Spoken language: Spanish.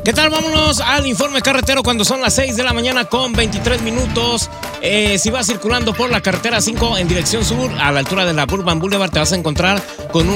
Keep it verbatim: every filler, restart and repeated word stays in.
¿Qué tal? Vámonos al informe carretero cuando son las seis de la mañana con veintitrés minutos. Eh, si vas circulando por la carretera cinco en dirección sur, a la altura de la Burbank Boulevard, te vas a encontrar con un